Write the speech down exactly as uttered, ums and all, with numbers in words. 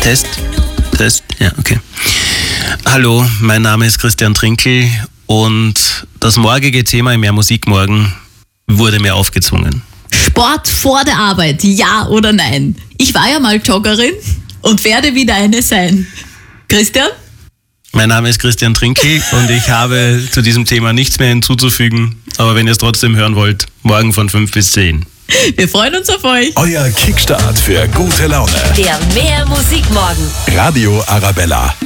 Test, Test, ja, okay. Hallo, mein Name ist Christian Trinkel und das morgige Thema im Mehr Musik morgen wurde mir aufgezwungen. Sport vor der Arbeit, ja oder nein? Ich war ja mal Joggerin und werde wieder eine sein. Christian? Mein Name ist Christian Trinkel und ich habe zu diesem Thema nichts mehr hinzuzufügen. Aber wenn ihr es trotzdem hören wollt, morgen von fünf bis zehn. Wir freuen uns auf euch. Euer Kickstart für gute Laune. Der Mehr Musik morgen. Radio Arabella.